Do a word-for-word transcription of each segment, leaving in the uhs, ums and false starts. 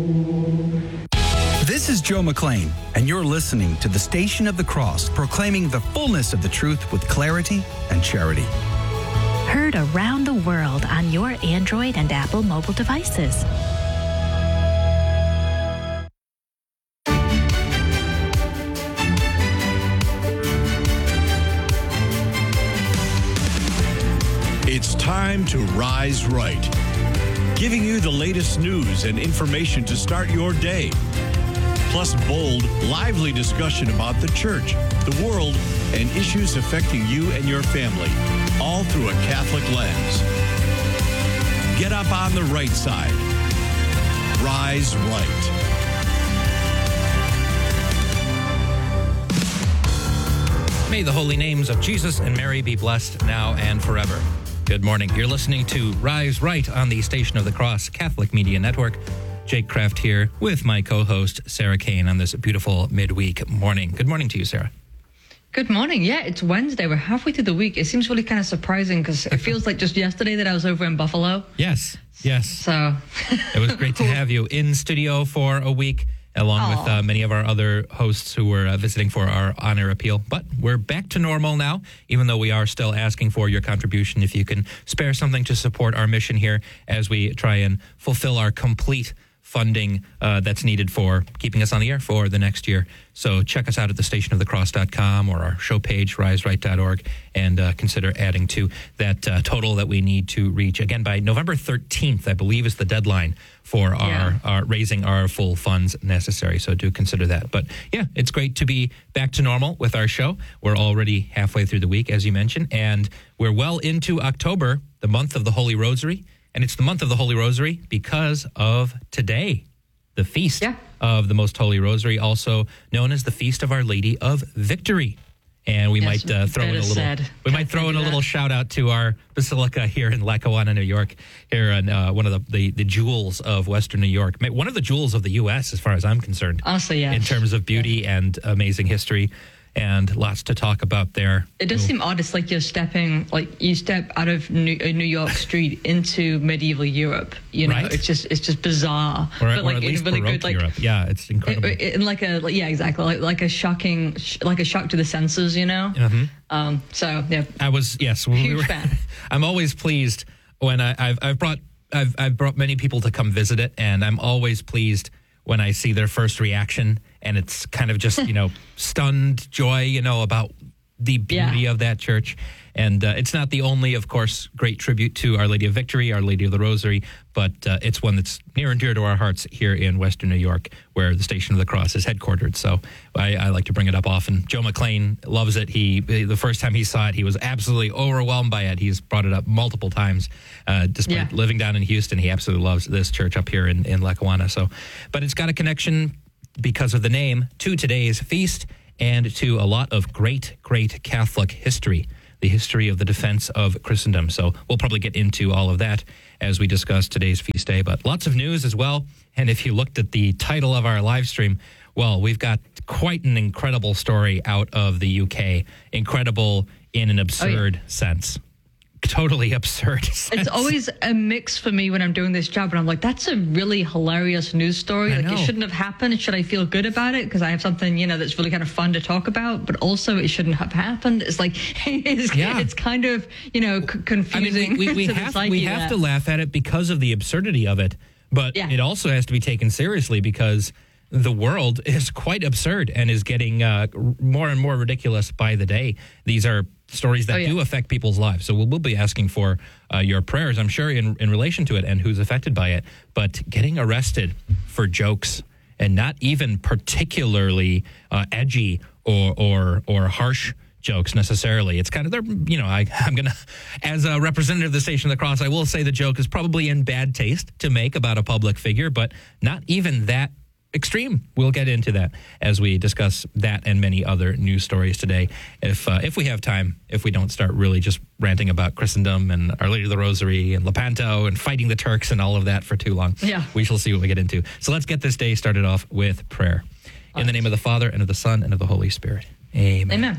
This is Joe McLean, and you're listening to the Station of the Cross, proclaiming the fullness of the truth with clarity and charity. Heard around the world on your Android and Apple mobile devices. It's time to Rise Right, giving you the latest news and information to start your day. Plus bold, lively discussion about the church, the world, and issues affecting you and your family, all through a Catholic lens. Get up on the right side. Rise Right. May the holy names of Jesus and Mary be blessed now and forever. Good morning. You're listening to Rise Right on the Station of the Cross Catholic Media Network. Jake Kraft here with my co-host Sarah Kane on this beautiful midweek morning. Good morning to you, Sarah. Good morning. Yeah, it's Wednesday. We're halfway through the week. It seems really kind of surprising because it feels like just yesterday that I was over in Buffalo. Yes, yes. So it was great to have you in studio for a week, along Aww. with uh, many of our other hosts who were uh, visiting for our honor appeal. But we're back to normal now, even though we are still asking for your contribution. If you can spare something to support our mission here as we try and fulfill our complete funding uh, that's needed for keeping us on the air for the next year. So check us out at the station of the cross dot com or our show page, rise right dot org, and uh, consider adding to that uh, total that we need to reach. Again, by November thirteenth, I believe, is the deadline for our, yeah. our raising our full funds necessary. So do consider that. But yeah, it's great to be back to normal with our show. We're already halfway through the week, as you mentioned, and we're well into October, the month of the Holy Rosary. And it's the month of the Holy Rosary because of today, the feast yeah. of the Most Holy Rosary, also known as the Feast of Our Lady of Victory. And we yes, might uh, throw in a little. Sad. We Can't might throw in a that. little shout out to our basilica here in Lackawanna, New York. Here in uh, one of the, the the jewels of Western New York, one of the jewels of the U S, as far as I'm concerned. Honestly, yeah. In terms of beauty yeah. and amazing history. And lots to talk about there. It does seem odd. It's like you're stepping, like you step out of New, uh, New York Street into medieval Europe. You know, right. it's just it's just bizarre. Or, but or like at least really Baroque good, like Europe. Yeah, it's incredible. It, it, like a like, yeah, exactly. Like like a shocking, sh- like a shock to the senses. You know. Mm-hmm. Um. So yeah. I was yes. When Huge we were, fan. I'm always pleased when I, I've I've brought I've I've brought many people to come visit it, and I'm always pleased when I see their first reaction, and it's kind of just, you know, stunned joy, you know, about the beauty yeah. of that church. And uh, it's not the only, of course, great tribute to Our Lady of Victory, Our Lady of the Rosary, but uh, it's one that's near and dear to our hearts here in Western New York, where the Station of the Cross is headquartered. So I, I like to bring it up often. Joe McLean loves it. He the first time he saw it, he was absolutely overwhelmed by it. He's brought it up multiple times. Uh, despite yeah. living down in Houston, he absolutely loves this church up here in, in Lackawanna. So, but it's got a connection because of the name to today's feast and to a lot of great, great Catholic history. The history of the defense of Christendom. So we'll probably get into all of that as we discuss today's feast day, but lots of news as well. And if you looked at the title of our live stream, well, we've got quite an incredible story out of the U K. Incredible in an absurd oh, yeah. sense. Totally absurd sense. It's always a mix for me when I'm doing this job, and I'm like, that's a really hilarious news story. I like, know. It shouldn't have happened. Should I feel good about it? Because I have something, you know, that's really kind of fun to talk about, but also it shouldn't have happened. It's like, it's, yeah. it's kind of, you know, c- confusing. I mean, we, we, we to have, the we have to laugh at it because of the absurdity of it, but yeah. it also has to be taken seriously because the world is quite absurd and is getting uh, more and more ridiculous by the day. These are stories that oh, yeah. do affect people's lives. So we'll, we'll be asking for uh, your prayers, I'm sure, in, in relation to it and who's affected by it. But getting arrested for jokes and not even particularly uh, edgy or, or, or harsh jokes necessarily. It's kind of, they're, you know, I, I'm going to, as a representative of the Station of the Cross, I will say the joke is probably in bad taste to make about a public figure, but not even that extreme. We'll get into that as we discuss that and many other news stories today. If uh, if we have time, if we don't start really just ranting about Christendom and Our Lady of the Rosary and Lepanto and fighting the Turks and all of that for too long. Yeah. We shall see what we get into. So let's get this day started off with prayer. In the name of the Father, and of the Son, and of the Holy Spirit. Amen. Amen.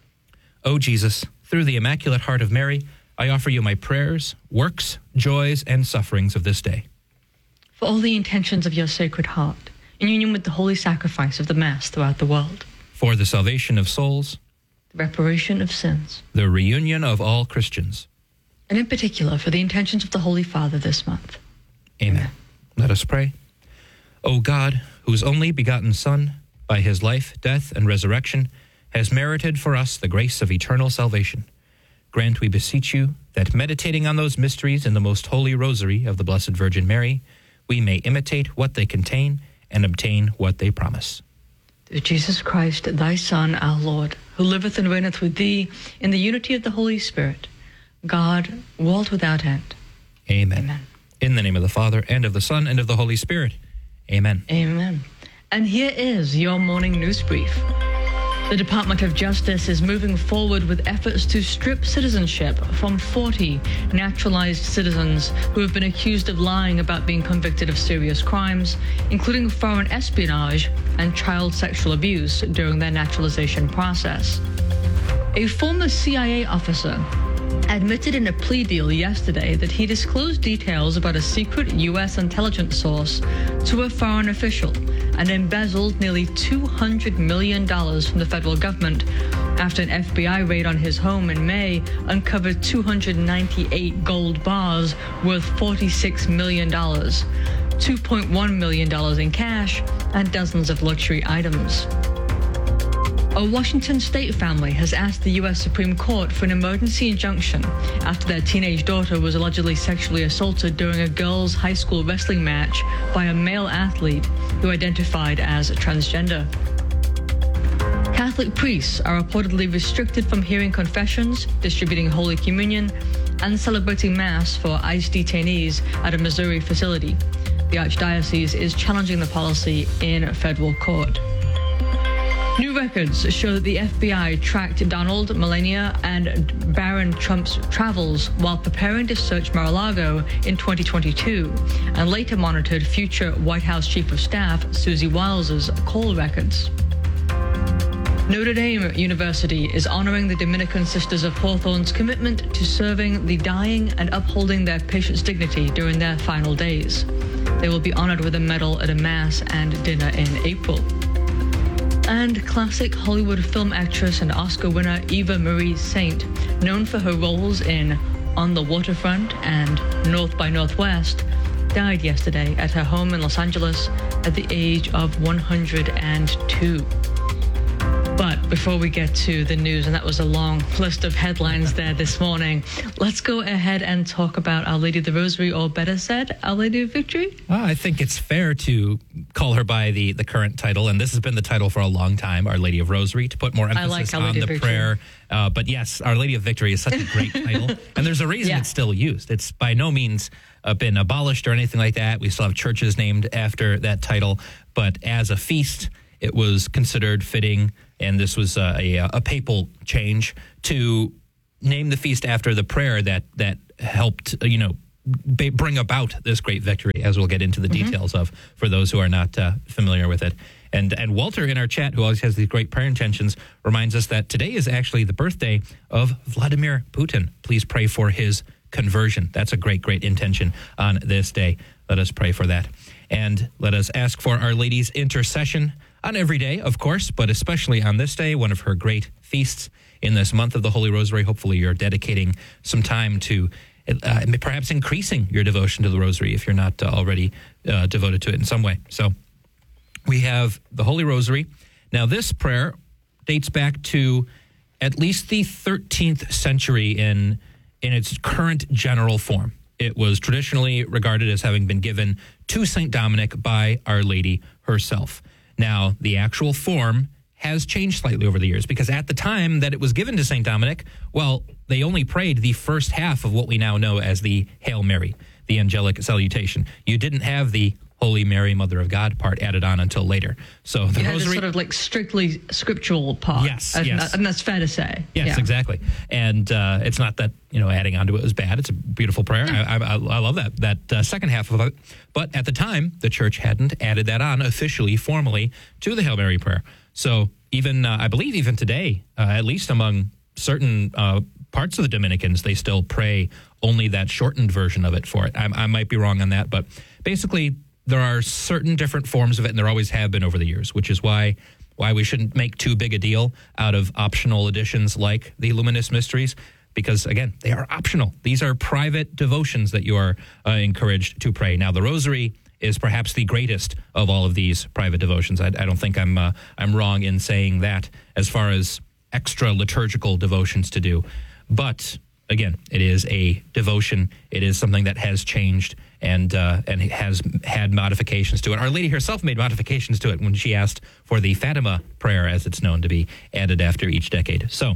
O Jesus, through the Immaculate Heart of Mary, I offer you my prayers, works, joys, and sufferings of this day. for all the intentions of your Sacred Heart, in union with the holy sacrifice of the Mass throughout the world, for the salvation of souls, the reparation of sins, the reunion of all Christians, and in particular for the intentions of the Holy Father this month. Amen. Amen. Let us pray. O God, whose only begotten Son, by his life, death, and resurrection, has merited for us the grace of eternal salvation, grant, we beseech you, that meditating on those mysteries in the most holy rosary of the Blessed Virgin Mary, we may imitate what they contain and obtain what they promise. Through Jesus Christ, thy Son, our Lord, who liveth and reigneth with thee in the unity of the Holy Spirit, God, world without end. Amen. Amen. In the name of the Father, and of the Son, and of the Holy Spirit. Amen. Amen. And here is your morning news brief. The Department of Justice is moving forward with efforts to strip citizenship from forty naturalized citizens who have been accused of lying about being convicted of serious crimes, including foreign espionage and child sexual abuse during their naturalization process. A former C I A officer admitted in a plea deal yesterday that he disclosed details about a secret U S intelligence source to a foreign official and embezzled nearly two hundred million dollars from the federal government after an F B I raid on his home in May uncovered two hundred ninety-eight gold bars worth forty-six million dollars, two point one million dollars in cash, and dozens of luxury items. A Washington state family has asked the U S Supreme Court for an emergency injunction after their teenage daughter was allegedly sexually assaulted during a girls' high school wrestling match by a male athlete who identified as transgender. Catholic priests are reportedly restricted from hearing confessions, distributing Holy Communion, and celebrating Mass for ICE detainees at a Missouri facility. The Archdiocese is challenging the policy in federal court. New records show that the F B I tracked Donald, Melania, and Barron Trump's travels while preparing to search Mar-a-Lago in twenty twenty-two, and later monitored future White House Chief of Staff Susie Wiles's call records. Notre Dame University is honoring the Dominican Sisters of Hawthorne's commitment to serving the dying and upholding their patients' dignity during their final days. They will be honored with a medal at a Mass and dinner in April. And classic Hollywood film actress and Oscar winner Eva Marie Saint, known for her roles in On the Waterfront and North by Northwest, died yesterday at her home in Los Angeles at the age of one hundred two. But before we get to the news, and that was a long list of headlines there this morning, let's go ahead and talk about Our Lady of the Rosary, or better said, Our Lady of Victory. Well, I think it's fair to call her by the, the current title, and this has been the title for a long time, Our Lady of Rosary, to put more emphasis like on the prayer. Uh, but yes, Our Lady of Victory is such a great title, and there's a reason yeah. it's still used. It's by no means uh, been abolished or anything like that. We still have churches named after that title, but as a feast, it was considered fitting, and this was uh, a, a papal change, to name the feast after the prayer that that helped, you know, b- bring about this great victory, as we'll get into the mm-hmm. details of for those who are not uh, familiar with it. And and Walter in our chat, who always has these great prayer intentions, reminds us that today is actually the birthday of Vladimir Putin. Please pray for his conversion. That's a great, great intention on this day. Let us pray for that. And let us ask for Our Lady's intercession on every day, of course, but especially on this day, one of her great feasts in this month of the Holy Rosary. Hopefully you're dedicating some time to uh, perhaps increasing your devotion to the Rosary if you're not uh, already uh, devoted to it in some way. So we have the Holy Rosary. Now, this prayer dates back to at least the thirteenth century in in its current general form. It was traditionally regarded as having been given to Saint Dominic by Our Lady herself. Now, the actual form has changed slightly over the years, because at the time that it was given to Saint Dominic, well, they only prayed the first half of what we now know as the Hail Mary, the angelic salutation. You didn't have the Holy Mary, Mother of God part added on until later. So the you had Rosary, this sort of like strictly scriptural part. Yes, and, yes. and that's fair to say. Yes, yeah. exactly. And uh, it's not that, you know, adding on to it was bad. It's a beautiful prayer. Yeah. I, I, I love that, that uh, second half of it. But at the time, the church hadn't added that on officially, formally, to the Hail Mary prayer. So even, uh, I believe even today, uh, at least among certain uh, parts of the Dominicans, they still pray only that shortened version of it for it. I, I might be wrong on that, but basically, there are certain different forms of it, and there always have been over the years, which is why why we shouldn't make too big a deal out of optional editions like the Luminous Mysteries, because, again, they are optional. These are private devotions that you are uh, encouraged to pray. Now, the Rosary is perhaps the greatest of all of these private devotions. I, I don't think I'm uh, I'm wrong in saying that as far as extra liturgical devotions to do. But, again, it is a devotion. It is something that has changed and uh, and has had modifications to it. Our Lady herself made modifications to it when she asked for the Fatima prayer, as it's known, to be added after each decade. So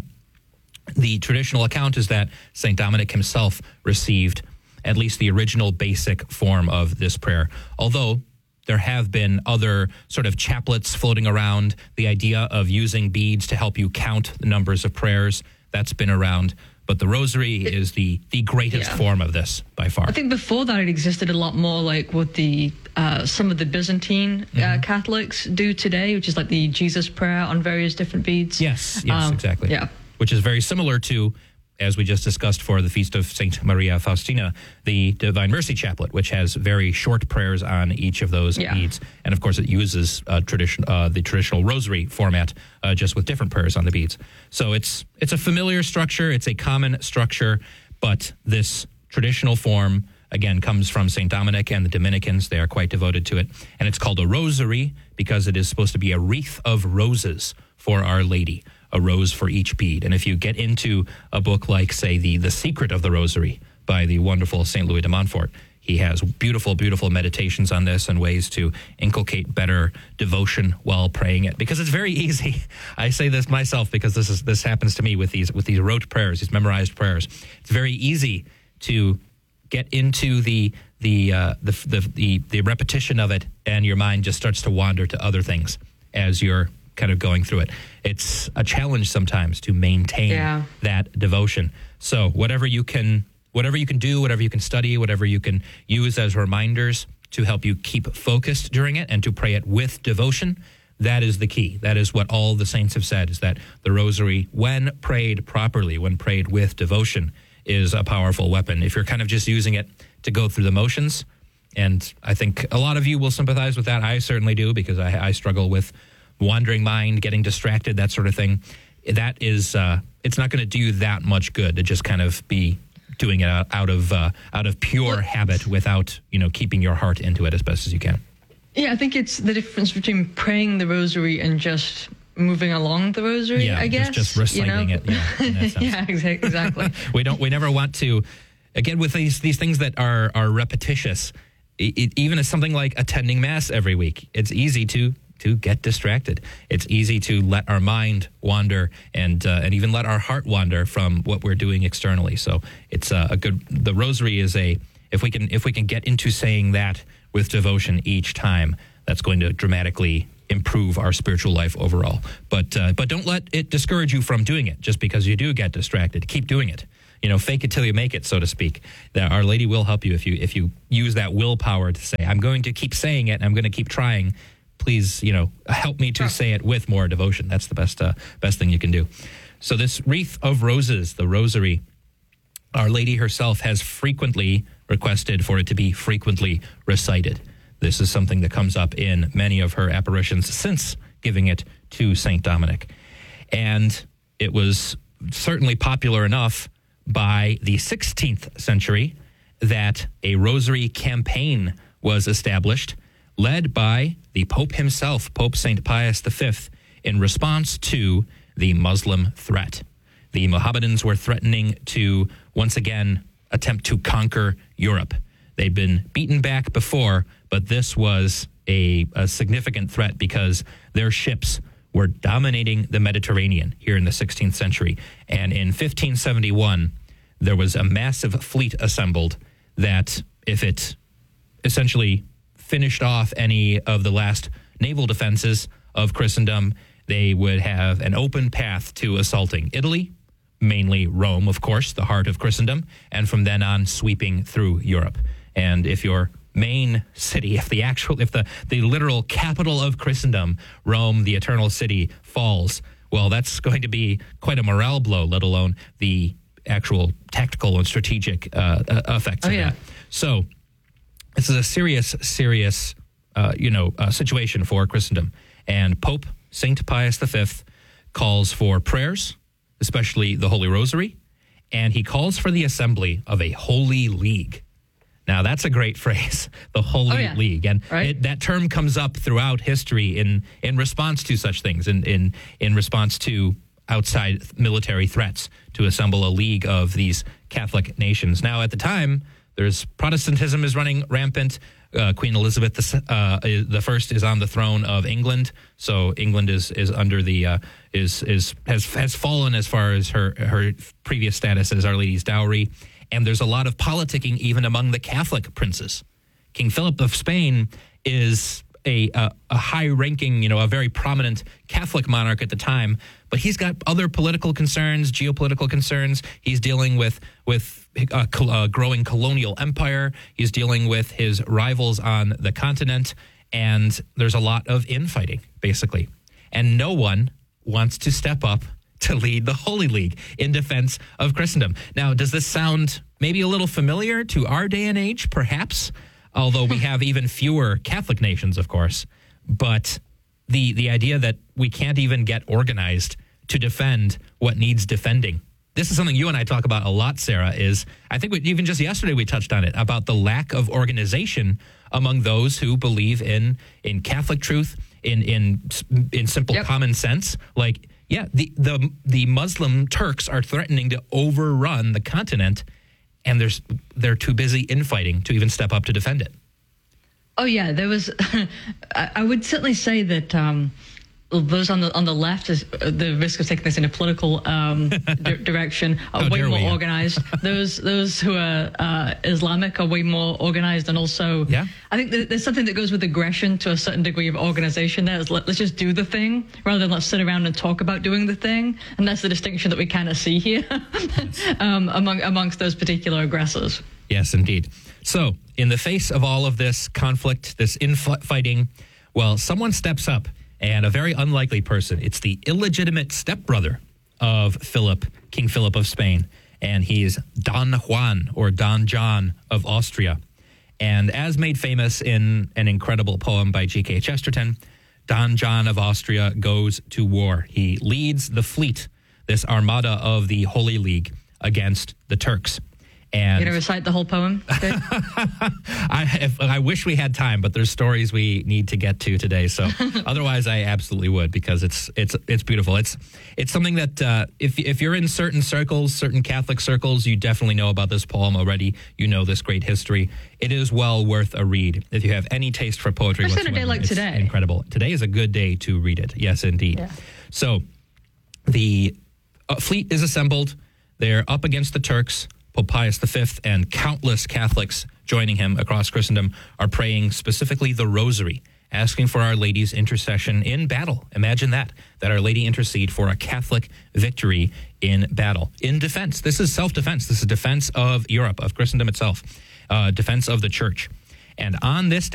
the traditional account is that Saint Dominic himself received at least the original basic form of this prayer, although there have been other sort of chaplets floating around. The idea of using beads to help you count the numbers of prayers, that's been around. But the Rosary is the, the greatest yeah. form of this by far. I think before that it existed a lot more like what the uh, some of the Byzantine uh, mm-hmm. Catholics do today, which is like the Jesus prayer on various different beads. Yes, yes, um, exactly. Yeah. Which is very similar to, as we just discussed for the Feast of Saint Maria Faustina, the Divine Mercy Chaplet, which has very short prayers on each of those yeah. beads. And, of course, it uses uh, tradition, uh, the traditional rosary format, uh, just with different prayers on the beads. So it's it's a familiar structure. It's a common structure. But this traditional form, again, comes from Saint Dominic and the Dominicans. They are quite devoted to it. And it's called a rosary because it is supposed to be a wreath of roses for Our Lady, a rose for each bead. And if you get into a book like, say, the The Secret of the Rosary by the wonderful Saint Louis de Montfort, he has beautiful, beautiful meditations on this and ways to inculcate better devotion while praying it. Because it's very easy. I say this myself because this is this happens to me with these with these rote prayers, these memorized prayers. It's very easy to get into the the uh, the, the the the repetition of it, and your mind just starts to wander to other things as you're kind of going through it. It's a challenge sometimes to maintain yeah. that devotion. So whatever you can, whatever you can do, whatever you can study, whatever you can use as reminders to help you keep focused during it and to pray it with devotion, that is the key. That is what all the saints have said, is that the Rosary, when prayed properly, when prayed with devotion, is a powerful weapon. If you're kind of just using it to go through the motions, and I think a lot of you will sympathize with that. I certainly do, because I, I struggle with wandering mind, getting distracted, that sort of thing. That is, uh, it's not going to do that much good to just kind of be doing it out, out of uh, out of pure habit without, you know, keeping your heart into it as best as you can. Yeah, I think it's the difference between praying the Rosary and just moving along the Rosary. Yeah, I guess just, just reciting you know? it. Yeah, in that sense. yeah, exactly. we don't. We never want to. Again, with these these things that are are repetitious, it, it, even as something like attending Mass every week, it's easy to. to get distracted. It's easy to let our mind wander and uh, and even let our heart wander from what we're doing externally. So it's uh, a good. The Rosary is a if we can if we can get into saying that with devotion each time, that's going to dramatically improve our spiritual life overall. But uh, but don't let it discourage you from doing it just because you do get distracted. Keep doing it. You know, fake it till you make it, so to speak. That Our Lady will help you if you if you use that willpower to say, I'm going to keep saying it. I'm going to keep trying. Please, you know, help me to say it with more devotion. That's the best uh, best thing you can do. So this wreath of roses, the Rosary, Our Lady herself has frequently requested for it to be frequently recited. This is something that comes up in many of her apparitions since giving it to Saint Dominic. And it was certainly popular enough by the sixteenth century that a Rosary campaign was established, led by the Pope himself, Pope Saint Pius the Fifth, in response to the Muslim threat. The Mohammedans were threatening to, once again, attempt to conquer Europe. They'd been beaten back before, but this was a, a significant threat because their ships were dominating the Mediterranean here in the sixteenth century. And in fifteen seventy-one, there was a massive fleet assembled that, if it essentially finished off any of the last naval defenses of Christendom, they would have an open path to assaulting Italy, mainly Rome, of course, the heart of Christendom, and from then on sweeping through Europe. And if your main city, if the actual, if the, the literal capital of Christendom, Rome, the eternal city, falls, well, that's going to be quite a morale blow, let alone the actual tactical and strategic uh, effects oh, of yeah. that. So this is a serious, serious, uh, you know, uh, situation for Christendom. And Pope Saint Pius the Fifth calls for prayers, especially the Holy Rosary, and he calls for the assembly of a Holy League. Now, that's a great phrase, the Holy oh, yeah. League. And right. it, that term comes up throughout history in, in response to such things, in, in, in response to outside military threats, to assemble a league of these Catholic nations. Now, at the time, there's Protestantism is running rampant. Uh, Queen Elizabeth the, uh, the First is on the throne of England, so England is is under the uh, is is has has fallen as far as her her previous status as Our Lady's dowry. And there's a lot of politicking even among the Catholic princes. King Philip of Spain is a, a, a high-ranking, you know, a very prominent Catholic monarch at the time, but he's got other political concerns, geopolitical concerns. He's dealing with with a, a growing colonial empire. He's dealing with his rivals on the continent, and there's a lot of infighting, basically. And no one wants to step up to lead the Holy League in defense of Christendom. Now, does this sound maybe a little familiar to our day and age, perhaps? Although we have even fewer Catholic nations, of course. But the the idea that we can't even get organized to defend what needs defending. This is something you and I talk about a lot, Sarah, is I think we, even just yesterday we touched on it, about the lack of organization among those who believe in in Catholic truth, in in, in simple yep. common sense. Like, yeah, the, the the Muslim Turks are threatening to overrun the continent, and there's they're too busy infighting to even step up to defend it. Oh yeah, there was. I would certainly say that um, those on the on the left is uh, the risk of taking this in a political um, di- direction are oh, way more we, yeah. organized. those those who are uh, Islamic are way more organized, and also yeah. I think that there's something that goes with aggression to a certain degree of organization. There is let, let's just do the thing rather than let's sit around and talk about doing the thing, and that's the distinction that we kind of see here um, among amongst those particular aggressors. Yes, indeed. So, in the face of all of this conflict, this infighting, well, someone steps up, and a very unlikely person. It's the illegitimate stepbrother of Philip, King Philip of Spain, and he is Don Juan, or Don John of Austria. And as made famous in an incredible poem by G K Chesterton, Don John of Austria goes to war. He leads the fleet, this armada of the Holy League, against the Turks. And you gonna recite the whole poem? I, if, I wish we had time, but there's stories we need to get to today. So otherwise, I absolutely would, because it's it's it's beautiful. It's it's something that uh, if if you're in certain circles, certain Catholic circles, you definitely know about this poem already. You know this great history. It is well worth a read if you have any taste for poetry. Especially on a day like it's today. Incredible. Today is a good day to read it. Yes, indeed. Yeah. So the uh, fleet is assembled. They're up against the Turks. Pope Pius the Fifth and countless Catholics joining him across Christendom are praying specifically the Rosary, asking for Our Lady's intercession in battle. Imagine that, that Our Lady intercede for a Catholic victory in battle, in defense. This is self-defense. This is defense of Europe, of Christendom itself, uh, defense of the Church. And on this day,